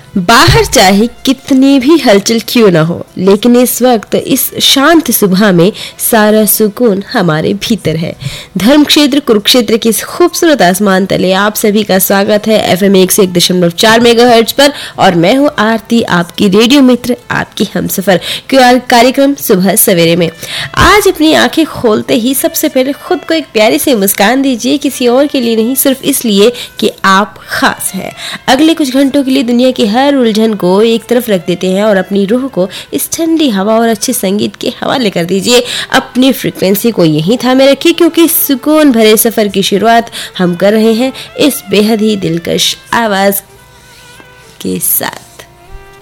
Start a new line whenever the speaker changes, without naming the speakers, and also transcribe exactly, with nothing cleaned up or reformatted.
बाहर चाहे कितनी भी हलचल क्यों ना हो, लेकिन इस वक्त इस शांत सुबह में सारा सुकून हमारे भीतर है। धर्म क्षेत्र कुरुक्षेत्र के इस खूबसूरत आसमान तले आप सभी का स्वागत है एफ एम एक सौ एक दशमलव चार मेगाहर्ट्ज पर, और मैं हूँ आरती, आपकी रेडियो मित्र, आपकी हमसफर कार्यक्रम सुबह सवेरे में। आज अपनी आंखें खोलते ही सबसे पहले खुद को एक प्यारी सी मुस्कान दीजिए, किसी और के लिए नहीं, सिर्फ इसलिए कि आप खास हैं। अगले कुछ घंटों के लिए दुनिया की हर उलझन को एक तरफ रख देते हैं और अपनी रूह को इस ठंडी हवा और अच्छे संगीत के हवाले कर दीजिए। अपनी फ्रीक्वेंसी को यहीं थामे रखिए, क्योंकि सुकून भरे सफर की शुरुआत हम कर रहे हैं इस बेहद ही दिलकश आवाज के साथ।